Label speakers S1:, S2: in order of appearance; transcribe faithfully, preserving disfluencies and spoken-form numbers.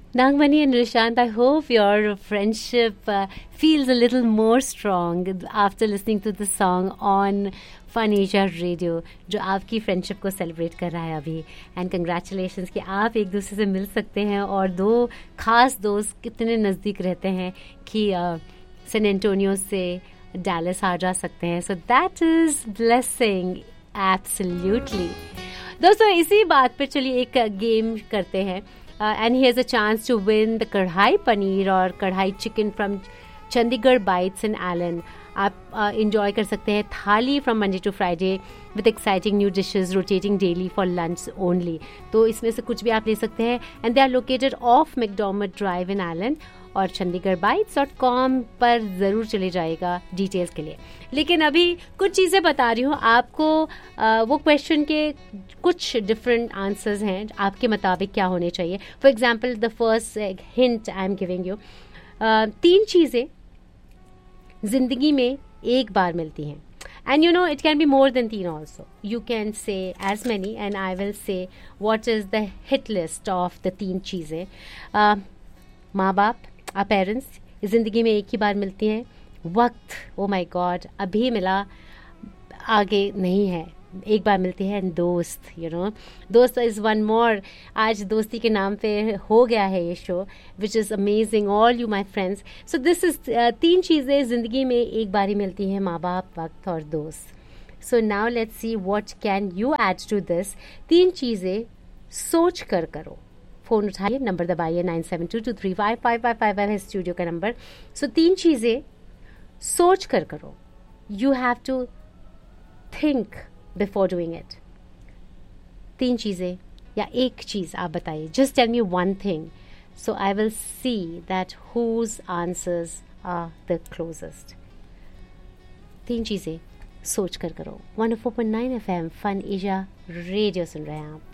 S1: Nagmani and Nishant, I hope your friendship uh, feels a little more strong after listening to the song on Fun Asia Radio, जो आपकी friendship को celebrate कर रहा है अभी. And congratulations कि आप एक दूसरे से मिल सकते हैं और दो खास दोस्त कितने नज़दीक रहते हैं कि सैन एंटोनियो से डैलस आ जा सकते हैं. So that is blessing absolutely. दोस्तों इसी बात पर चलिए एक गेम करते हैं. Uh, and he has a chance to win the कढ़ाई पनीर और कढ़ाई chicken from Chandigarh bytes in Elon. आप इंजॉय uh, कर सकते हैं थाली from Monday to Friday with exciting new dishes rotating daily for lunch only. तो इसमें से कुछ भी आप ले सकते हैं. And they are located of मैकडॉर्मिट drive in Elon. और चंडीगढ़ बाइट्स डॉट कॉम पर ज़रूर चले जाएगा डिटेल्स के लिए. लेकिन अभी कुछ चीज़ें बता रही हूँ आपको. आ, वो क्वेश्चन के कुछ डिफरेंट आंसर्स हैं आपके मुताबिक क्या होने चाहिए. For example the first hint I am giving you. तीन चीज़ें ज़िंदगी में एक बार मिलती हैं. And you know, it can be more than teen also. You can say as many and I will say what is the hit list of the teen चीज़ें. uh, माँ बाप, आ पेरेंट्स ज़िंदगी में एक ही बार मिलती हैं. वक्त, ओ माय गॉड, अभी मिला, आगे नहीं है, एक बार मिलती है. दोस्त, यू नो, दोस्त इज़ वन मोर. आज दोस्ती के नाम पे हो गया है ये show, which is amazing. All you my friends. So this is तीन चीज़ें ज़िंदगी में एक बार ही मिलती हैं, माँ बाप, वक्त और दोस्त. So now let's see what can you add to this. तीन चीज़ें सोच कर करो. फ़ोन उठाइए, नंबर दबाइए nine seven to to three five five five five है स्टूडियो का नंबर. सो तीन चीज़ें सोच कर करो. You have to think before doing it. तीन चीज़ें या एक चीज़ आप बताइए. Just tell me one thing. So I will see that whose answers are the closest. तीन चीज़ें सोच कर करो. One O four point nine F M fun Asia radio सुन रहे हैं आप.